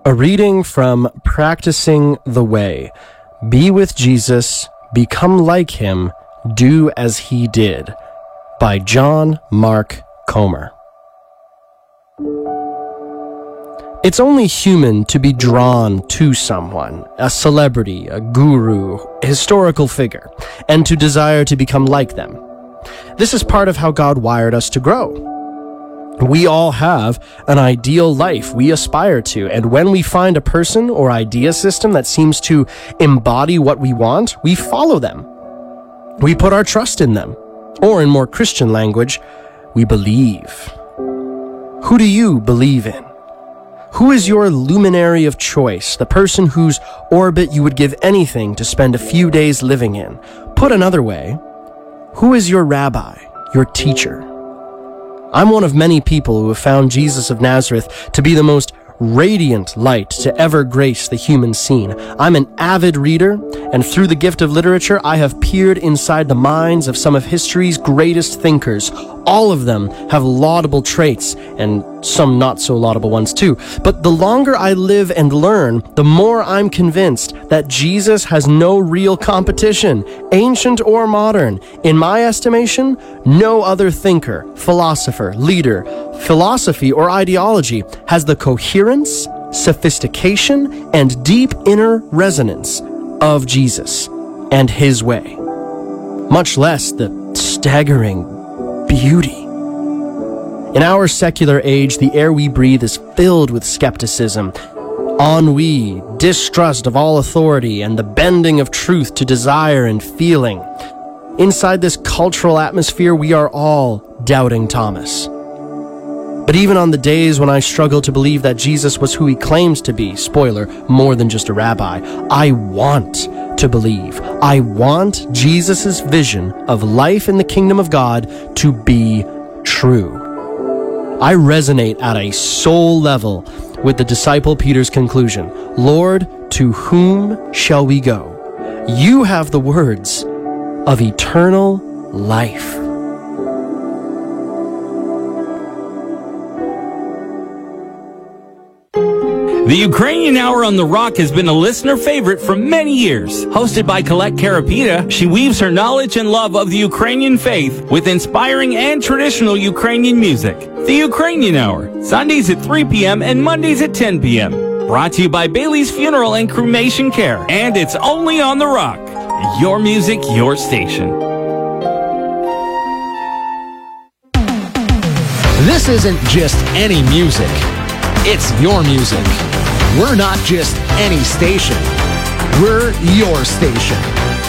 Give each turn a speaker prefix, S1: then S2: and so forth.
S1: A reading from Practicing the Way. Be with Jesus, become like him, do as he did. By John Mark Comer. It's only human to be drawn to someone, a celebrity, a guru, a historical figure, and to desire to become like them. This is part of how God wired us to grow. We all have an ideal life we aspire to, and when we find a person or idea system that seems to embody what we want, we follow them. We put our trust in them. Or in more Christian language, we believe. Who do you believe in? Who is your luminary of choice, the person whose orbit you would give anything to spend a few days living in? Put another way, who is your rabbi, your teacher? I'm one of many people who have found Jesus of Nazareth to be the most radiant light to ever grace the human scene. I'm an avid reader, and through the gift of literature, I have peered inside the minds of some of history's greatest thinkers. All of them have laudable traits, and some not so laudable ones too. But the longer I live and learn, the more I'm convinced that Jesus has no real competition, ancient or modern. In my estimation, no other thinker, philosopher, leader, philosophy, or ideology has the coherence, sophistication, and deep inner resonance of Jesus and his way, much less the staggering beauty. In our secular age, the air we breathe is filled with skepticism, ennui, distrust of all authority, and the bending of truth to desire and feeling. Inside this cultural atmosphere, we are all doubting Thomas. But even on the days when I struggle to believe that Jesus was who he claims to be, spoiler, more than just a rabbi, I want to believe. I want Jesus' vision of life in the kingdom of God to be true. I resonate at a soul level with the disciple Peter's conclusion, Lord, to whom shall we go? You have the words of eternal life.
S2: The Ukrainian Hour on the Rock has been a listener favorite for many years. Hosted by Colette Karapita, she weaves her knowledge and love of the Ukrainian faith with inspiring and traditional Ukrainian music. The Ukrainian Hour, Sundays at 3 p.m. and Mondays at 10 p.m. Brought to you by Bailey's Funeral and Cremation Care. And it's only on the Rock. Your music, your station.
S3: This isn't just any music. It's your music. We're not just any station. We're your station.